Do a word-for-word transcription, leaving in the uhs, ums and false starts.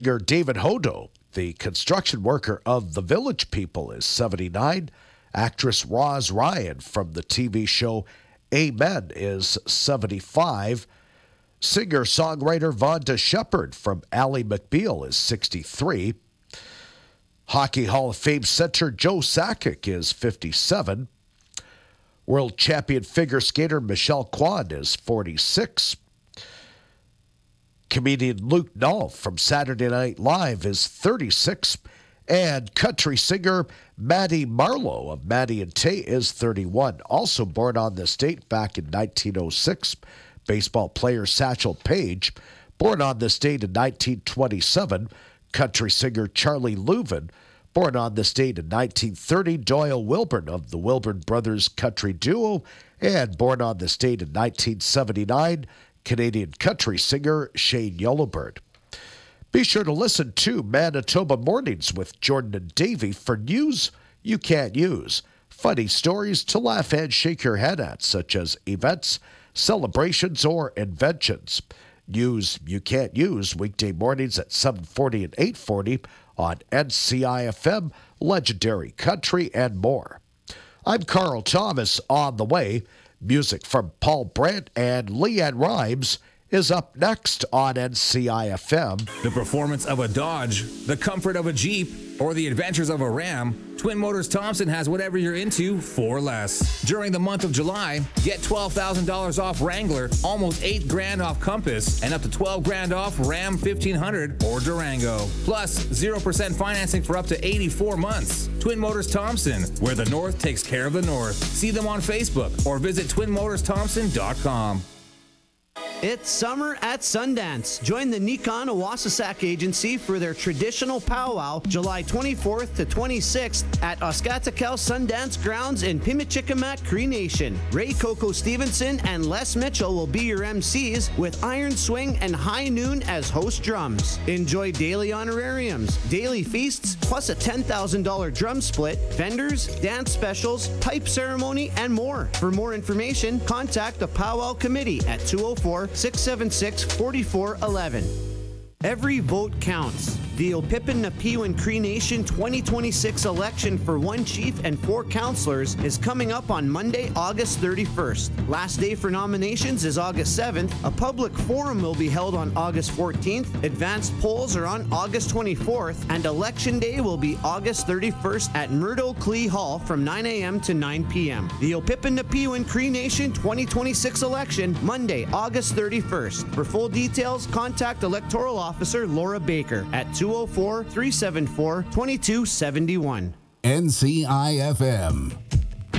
Singer David Hodo, the construction worker of The Village People, is seventy-nine. Actress Roz Ryan from the T V show Amen is seventy-five. Singer-songwriter Vonda Shepard from Ally McBeal is sixty-three. Hockey Hall of Fame center Joe Sakic is fifty-seven. World champion figure skater Michelle Kwan is forty-six. Comedian Luke Null from Saturday Night Live is thirty-six. And country singer Maddie Marlowe of Maddie and Tay is thirty-one. Also born on this date back in nineteen oh six, baseball player Satchel Paige. Born on this date in nineteen twenty-seven, country singer Charlie Louvin. Born on this date in nineteen thirty, Doyle Wilburn of the Wilburn Brothers country duo. And born on this date in nineteen seventy-nine, Canadian country singer Shane Yellowbird. Be sure to listen to Manitoba Mornings with Jordan and Davey for news you can't use. Funny stories to laugh and shake your head at, such as events, celebrations, or inventions. News you can't use weekday mornings at seven forty and eight forty on N C I F M, Legendary Country, and more. I'm Carl Thomas. On the way, music from Paul Brandt and Leanne Rhymes is up next on N C I F M. The performance of a Dodge, the comfort of a Jeep, or the adventures of a Ram, Twin Motors Thompson has whatever you're into for less. During the month of July, get twelve thousand dollars off Wrangler, almost eight grand off Compass, and up to twelve grand off Ram fifteen hundred or Durango. Plus, zero percent financing for up to eighty-four months. Twin Motors Thompson, where the North takes care of the North. See them on Facebook or visit twin motors thompson dot com. It's summer at Sundance. Join the Nikon Awasasak Agency for their traditional powwow July twenty-fourth to twenty-sixth at Oskatakau Sundance Grounds in Pimicikamak, Cree Nation. Ray Coco Stevenson and Les Mitchell will be your M Cs with Iron Swing and High Noon as host drums. Enjoy daily honorariums, daily feasts, plus a ten thousand dollars drum split, vendors, dance specials, pipe ceremony, and more. For more information, contact the Powwow Committee at two oh four, six seven six, four four one one. Every vote counts. The Opipin Napiwin Cree Nation twenty twenty-six election for one chief and four councillors is coming up on Monday, August thirty-first. Last day for nominations is August seventh. A public forum will be held on August fourteenth. Advanced polls are on August twenty-fourth. And election day will be August thirty-first at Murdo Clee Hall from nine a.m. to nine p.m. The Opipin Napiwin Cree Nation twenty twenty-six election, Monday, August thirty-first. For full details, contact Electoral Officer Laura Baker at two oh four, three seven four, two two seven one. N C I F M.